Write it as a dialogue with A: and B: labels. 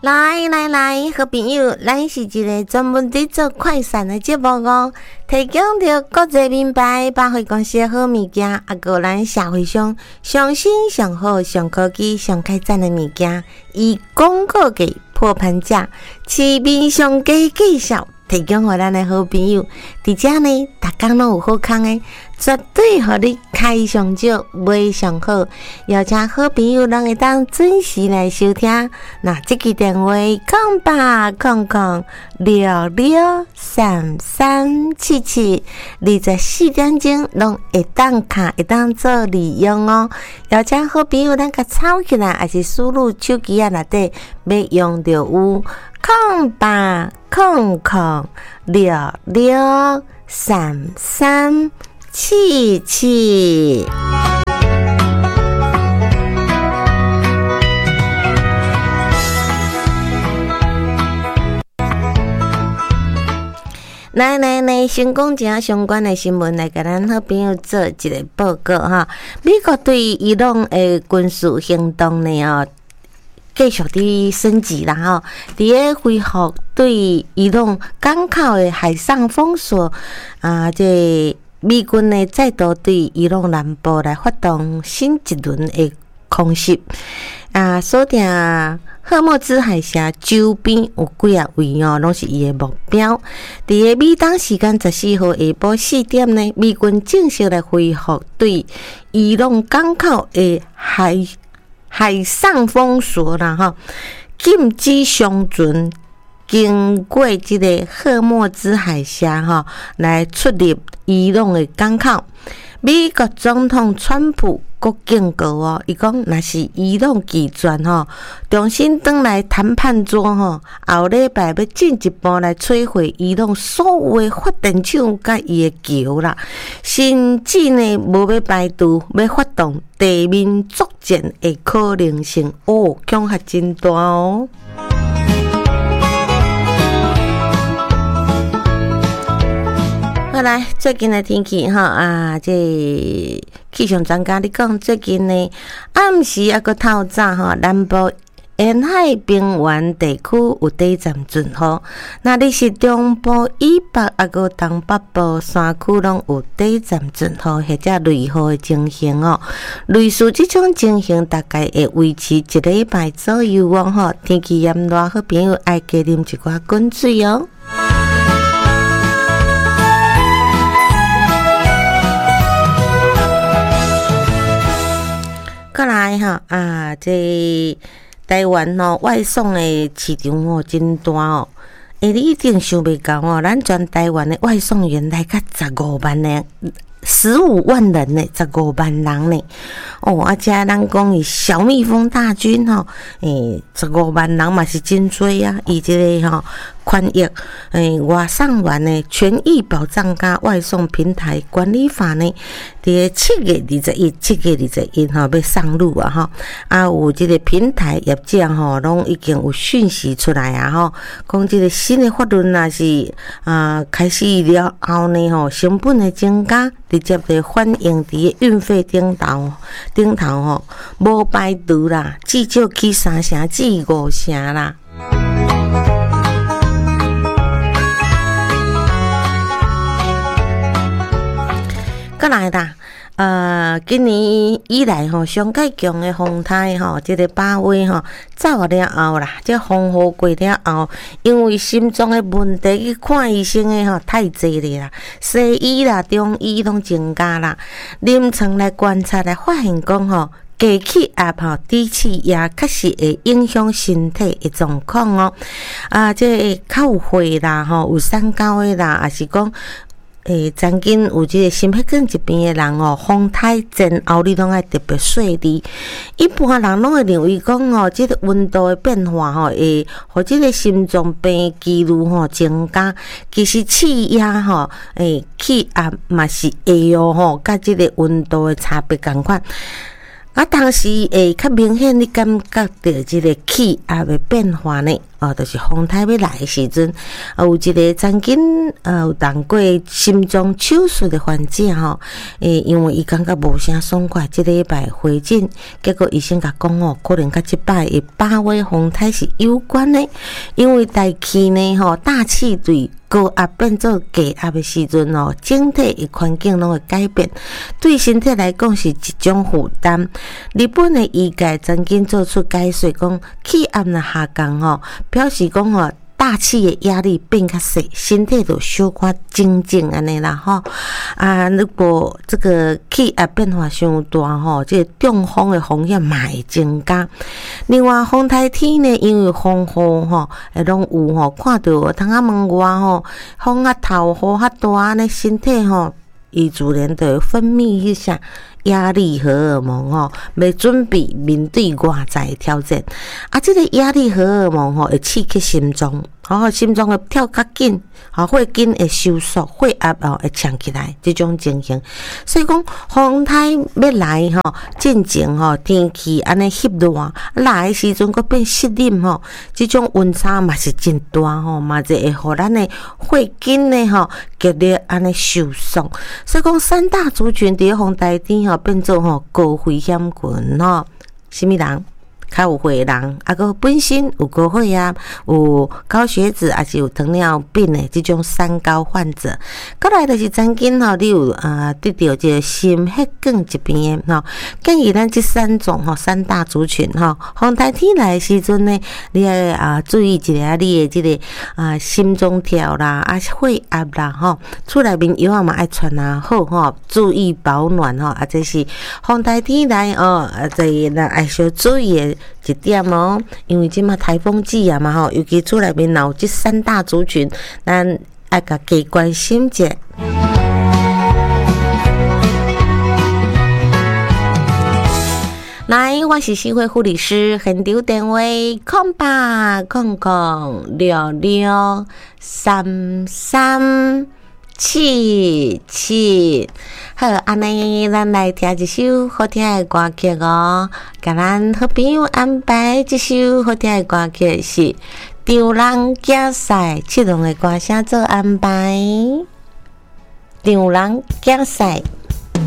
A: 来，好朋友，咱是一个专门伫做快闪的节目哦，提供着国际名牌百货公司的好物件，啊，个咱社会上上新、上好、上科技、上开赞的物件，以广告价破盘价，市面上价介绍，提供给咱的好朋友。伫遮呢，逐工拢有好康的，绝对互你开上少，卖上好。邀请好朋友拢会当准时来收听。那这个电话0800663377，24点钟拢会当卡，会当做利用哦。邀请好朋友咱甲抄起来，还是输入手机啊内底要用着有0800663377。来，先讲一下相关的新闻，来甲咱好朋友做一个报告哈。美国对伊朗的军事行动呢继续伫升级啦吼，伫咧恢复对伊朗港口的海上封锁这美军呢再度对伊朗南部来发动新一轮的空袭锁定赫莫兹海峡周边有几啊位拢是伊的目标。伫咧美东时间14号下晡4点呢，美军正式来恢复对伊朗港口的海上封锁啦吼，禁止商船经过这个赫莫兹海峡来出入伊朗的港口。美国总统川普国警告伊讲若是伊朗拒绝重新转来谈判桌后礼拜要进一步来摧毁伊朗所有的发电厂甲伊的桥啦，甚至呢无要排除要发动地面作战的可能性恐吓真大哦。好来，最近的天气这气象专家你讲，最近呢暗时个透早南部沿海平原地区有短暂阵雨，那你是中部以北个东北部山区拢有短暂阵雨或者雷雨的情形类似这种情形大概会维持一礼拜左右天气炎热，好朋友爱加啉一寡滚水哦。再来这台湾外送的市场真大你一定想袂到咱全台湾的外送员来到15万人，15万人呢，15万人呢这咱讲伊小蜜蜂大军15万人嘛是真多啊，伊这个宽益外送员的权益保障加外送平台管理法呢，伫7月21要上路有这个平台业者拢已经有讯息出来讲这个新的法律若是开始了后呢成本的增加，直接的反映伫运费顶头无排除啦，至少去3成至5成啦。再来啦，今年以来上介强的风台这个把位走了后啦，这风雨过了后，因为心脏的问题去看医生的太济了啦，西医啦、中医拢增加啦，临床来观察来发现讲低气压低气压确实会影响身体的状况这较有血啦有三高的啦，还是讲曾经有这个心血管疾病的人风台前后你拢爱特别细致。一般人拢会认为讲这个温度的变化会互这个心脏病几率增加。其实气压气压嘛是会甲这个温度的差别同款。 啊，当时会较明显，你感觉到即个气压的变化呢？就是风台要来的时阵，有一个曾经有动过心脏手术的患者吼，因为伊感觉无啥爽快，即个礼拜回诊，结果医生甲讲可能甲即摆的把握风台是有关的，因为大气呢大气对高压变做低压的时阵整体的环境拢会改变，对身体来讲是一种负担。日本的医界曾经做出解说，讲气压若下降表示讲大气的压力变较小，身体就小可静静安尼啦如果这个气压变化伤大这个中风的风险嘛会增加。另外风台天呢，因为风雨拢有看到窗仔门外风啊透雨较大安尼，身体伊自然就会分泌一下压力荷尔蒙要准备面对外在的挑战。这个压力荷尔蒙会刺激心脏，心脏会跳较紧，血筋会收缩，血压会呛起来，这种情形。所以讲风台要来进前天气安尼翕热，来的时阵佫变湿冷这种温差嘛是真大嘛是会互咱的血筋呢激烈安尼收缩。所以讲三大族群伫风台天变做高危险群什么人？较有血人，个本身有高血压、有高血脂，还是有糖尿病的这种三高患者。过来就是曾经你有得到这个心血管疾病的建议咱这三种三大族群风台天来的时阵呢，你要注意一下你的这个心脏跳啦、血压啦厝内面药啊嘛爱穿好注意保暖这是风台天来这咱爱小注意的一点因为即马台风季啊嘛尤其厝内面若有这三大族群，咱爱甲加关心者。来，我是社会护理师，现场电话0800663377。好，安尼咱来听一首好听的歌曲甲咱好朋友安排一首好听的歌曲是丈人竞赛7龙的歌声做安排。丈人竞赛。